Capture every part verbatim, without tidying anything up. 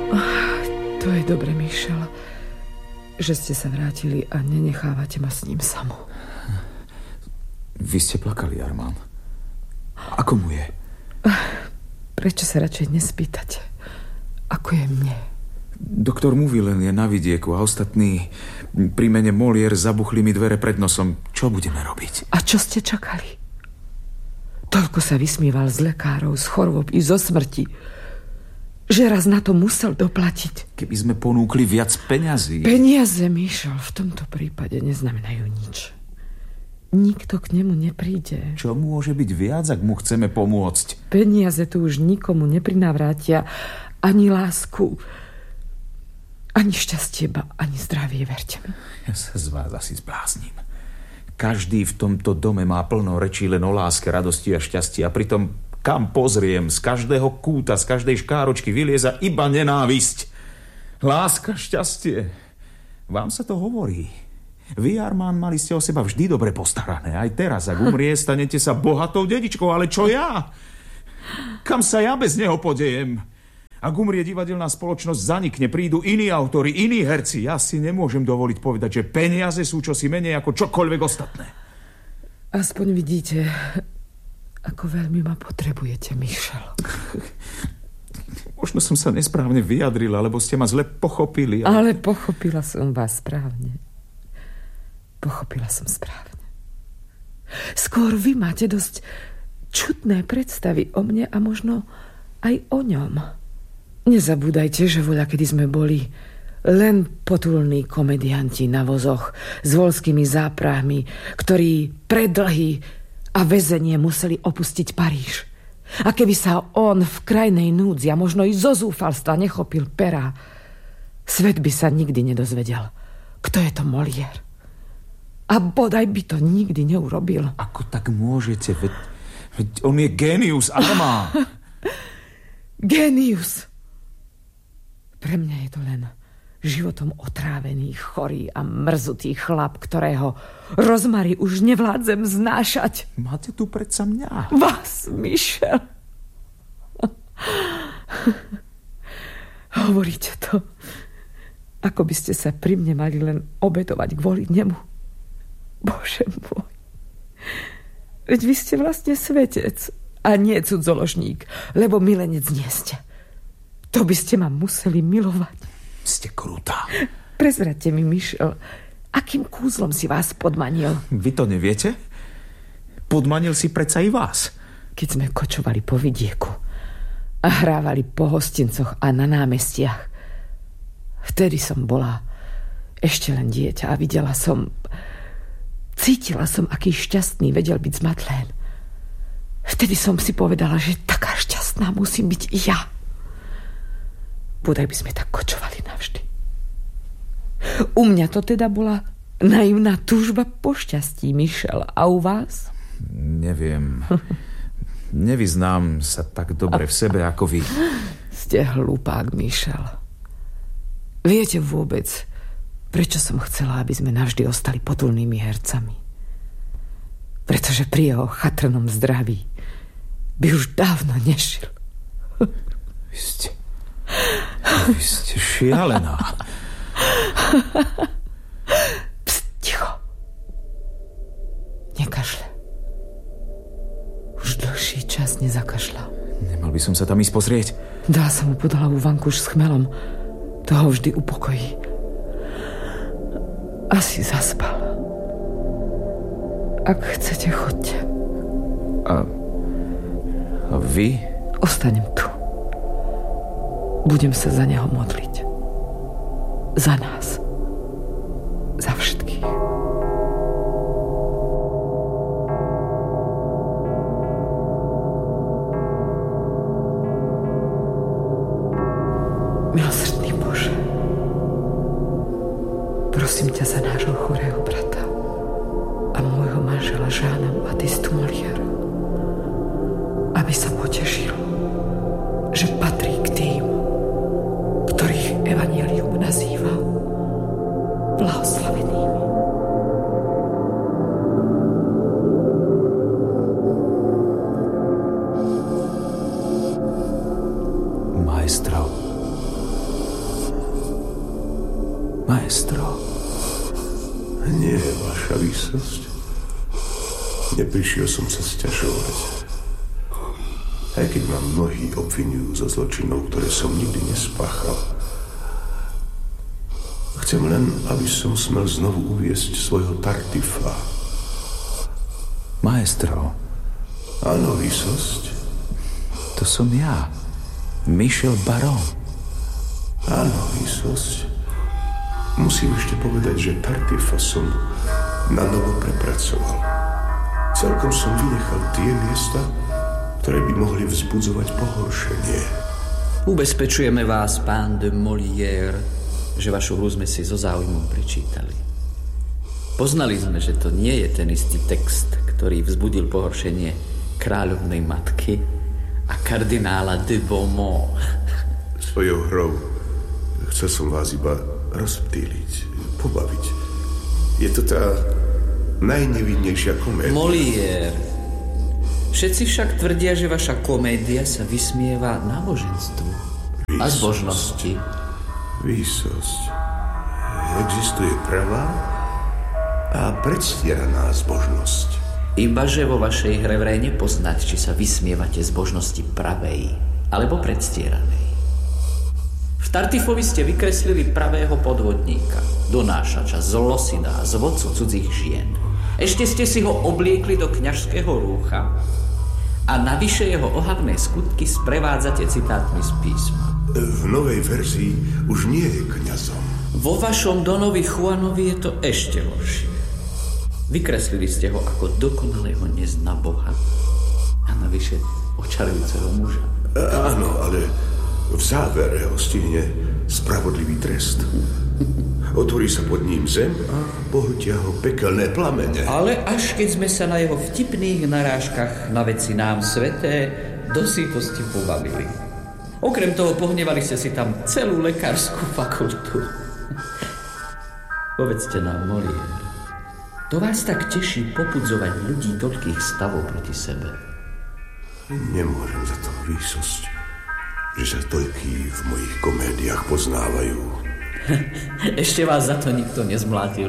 To je dobre, Michel, že ste sa vrátili a nenechávate ma s ním samo. Vy ste plakali, Armand. Ako mu je? Prečo sa radšej nespýtate? Ako je mne? Doktor Movilen je na vidieku a ostatní pri mene Molière zabuchli mi dvere pred nosom. Čo budeme robiť? A čo ste čakali? Toľko sa vysmíval z lekárov, z chorôb i zo smrti, že raz na to musel doplatiť. Keby sme ponúkli viac peňazí. Peniaze, Michel, v tomto prípade neznamenajú nič. Nikto k nemu nepríde. Čo môže byť viac, ak mu chceme pomôcť? Peniaze tu už nikomu neprinavrátia ani lásku, ani šťastie, ba ani zdravie, verte mi. Ja sa z vás asi zblázním. Každý v tomto dome má plno rečí len o láske, radosti a šťastí a pritom kam pozriem, z každého kúta, z každej škáročky vylieza iba nenávisť. Láska, šťastie. Vám sa to hovorí. Vy, Armand, mali ste o seba vždy dobre postarané. Aj teraz, ak umrie, stanete sa bohatou dedičkou. Ale čo ja? Kam sa ja bez neho podejem? Ak umrie divadelná spoločnosť, zanikne, prídu iní autori, iní herci. Ja si nemôžem dovoliť povedať, že peniaze sú čosi menej ako čokoľvek ostatné. Aspoň vidíte, ako veľmi ma potrebujete, Michel. Možno som sa nesprávne vyjadrila, lebo ste ma zle pochopili. Ale, ale pochopila som vás správne. Pochopila som správne. Skôr vy máte dosť čudné predstavy o mne a možno aj o ňom. Nezabúdajte, že voľa, kedy sme boli len potulní komedianti na vozoch s voľskými záprahmi, ktorí predlhý a väzenie museli opustiť Paríž. A keby sa on v krajnej núdzi a možno i zo zúfalstva nechopil pera, svet by sa nikdy nedozvedel, kto je to Molière. A bodaj by to nikdy neurobil. Ako tak môžete? Veď, veď on je génius, Armand. Génius. Pre mňa je to len životom otrávený, chorý a mrzutý chlap, ktorého rozmary už nevládzem znášať. Máte tu predsa mňa. Vás, Michel. Hovoríte to, ako by ste sa pri mne mali len obetovať kvôli nemu. Bože môj. Veď vy ste vlastne svetec a nie cudzoložník, lebo milenec nie ste. To by ste ma museli milovať. Ste krutá. Prezraďte mi, Michel, akým kúzlom si vás podmanil? Vy to neviete? Podmanil si predsa i vás. Keď sme kočovali po vidieku a hrávali po hostincoch a na námestiach, vtedy som bola ešte len dieťa a videla som, cítila som, aký šťastný vedel byť zmatlén. Vtedy som si povedala, že taká šťastná musím byť i ja. Bodaj by sme tak kočovali navždy. U mňa to teda bola naivná túžba po šťastí, Michel. A u vás? Neviem. Nevyznám sa tak dobre v sebe ako vy. Ste hlupák, Michel. Viete vôbec, prečo som chcela, aby sme navždy ostali potulnými hercami? Pretože pri jeho chatrnom zdraví by už dávno nežil. Vy ste... Vy ste šialená. Pst, ticho. Nekašle. Už dlhší čas nezakašľal. Nemal by som sa tam ísť pozrieť? Dala som mu pod hlavu vankúš s chmelom. To ho vždy upokojí. Asi zaspal. Ak chcete, chodte. A, a vy? Ostanem tu. Budem sa za neho modliť. Za nás. Za všetkých. Milosrdný Bože, prosím ťa za nášho chorého brata a môjho manžela Žána Batistu Moliéra, aby sa potešil, že patrí k tým, ktorých evanjelium nazýva blahoslavenými. Maestro, Maestro. Nie, vaša výsosť. Neprišiel som sa sťažovať. Aj keď ma mnohí obvinujú zo zločinov, ktoré som nikdy nespáchal. Chcem len, aby som smel znovu uviesť svojho Tartifa. Maestro. Áno, výsosť. To som ja. Michel Baron. Áno, výsosť. Musím ešte povedať, že Tartifa som na novo prepracoval. Celkom som vynechal tie miesta, ktoré by mohli vzbudzovať pohoršenie. Ubezpečujeme vás, pán de Molière, že vašu hru sme si so záujmom prečítali. Poznali sme, že to nie je ten istý text, ktorý vzbudil pohoršenie kráľovnej matky a kardinála de Beaumont. Svojou hrou chcel som vás iba rozptýliť, pobaviť. Je to tá najnevinnejšia komédia. Molière. Všetci však tvrdia, že vaša komédia sa vysmieva náboženstvu a zbožnosti. Výsosť. Existuje pravá a predstieraná zbožnosť. Ibaže vo vašej hre vraj nepoznať, či sa vysmievate zbožnosti pravej alebo predstieranej. V Tartifovi ste vykreslili pravého podvodníka, donášača, zlosina, zvodcu cudzích žien. Ešte ste si ho obliekli do kňažského rúcha a navyše jeho ohavné skutky sprevádzate citátmi z písma. V novej verzii už nie je kňazom. Vo vašom Donovi Juanovi je to ešte horšie. Vykreslili ste ho ako dokonalého nezna Boha a navyše očarujúceho muža. Áno, ale v závere ho stihne spravodlivý trest. Otvorí sa pod ním zem a pohltia ho pekelné plamene. Ale až keď sme sa na jeho vtipných narážkach na veci nám sveté do sítosti pobavili. Okrem toho pohnevali ste si tam celú lekárskú fakultu. Povedzte nám, Molière, to vás tak teší popudzovať ľudí toľkých stavov proti sebe? Nemôžem za to, výsosť, že sa toľkí v mojich komédiách poznávajú. Ešte vás za to nikto nezmlátil.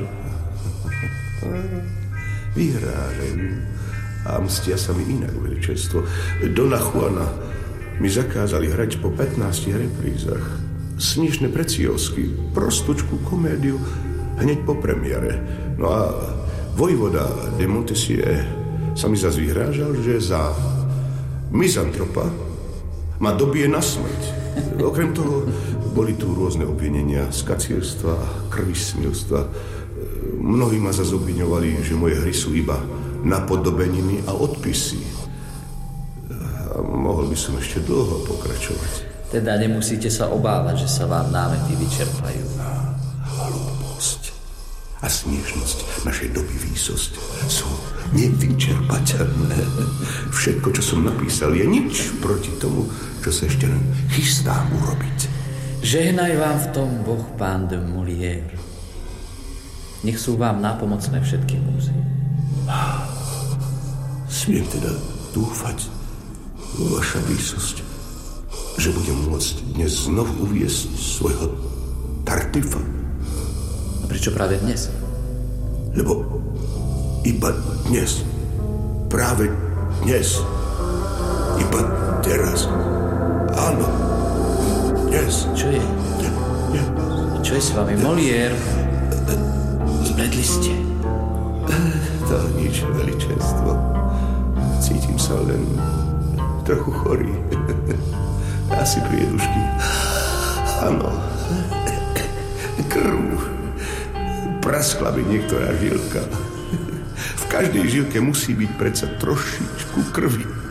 Vyhrážajú a mstia sa mi inak, veličenstvo. Dona Juana mi zakázali hrať po pätnástich reprízach. Snižné preciovsky, prostučku komédiu hneď po premiére. No a vojvoda de Montessier sa mi zase vyhrážal, že za mizantropa ma dobije na smrť. Okrem toho boli tu rôzne obvinenia z kacierstva a krvismilstva. Mnohí ma zase obviňovali, že moje hry sú iba napodobeniny a odpisy. A mohol by som ešte dlho pokračovať. Teda nemusíte sa obávať, že sa vám námety vyčerpajú. Hlúposť a smiešnosť našej doby, výsosť sú nevyčerpateľné. Všetko, čo som napísal, je nič proti tomu, čo sa ešte len chystám urobiť. Žehnaj vám v tom Boh, pán de Molière. Nech sú vám nápomocné všetky múzy. Smiem teda dúfať, vaša výsosť, že budem môcť dnes znovu uviesť svojho Tartifa. A prečo práve dnes? Lebo iba dnes, práve dnes, iba teraz, áno, dnes. Čo je? Ne, ne. Čo je s vami, Molière? Zbledli ste. To nič, veličenstvo. Cítim sa len trochu chorý. Asi priedušky. Áno. Krv. Praskla by niektorá žilka. V každej žilke musí byť predsa trošičku krvi.